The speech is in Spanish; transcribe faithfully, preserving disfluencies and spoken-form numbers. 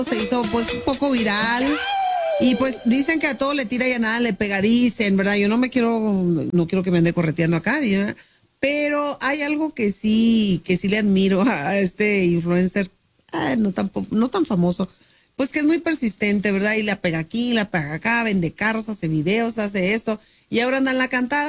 se hizo pues un poco viral. Y pues dicen que a todo le tira y a nada le pega, dicen, ¿verdad? Yo no me quiero, no quiero que me ande correteando acá, ¿verdad? Pero hay algo que sí, que sí le admiro a este influencer, ah, no tan, po- no tan famoso, pues que es muy persistente, ¿verdad? Y la pega aquí, la pega acá, vende carros, hace videos, hace esto, y ahora anda en la cantada.